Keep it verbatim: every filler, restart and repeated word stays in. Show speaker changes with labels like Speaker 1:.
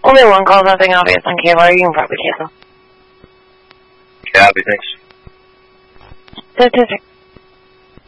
Speaker 1: Only one call, nothing obvious on K Y R. You can probably cancel.
Speaker 2: Copy, thanks.
Speaker 1: Statistic.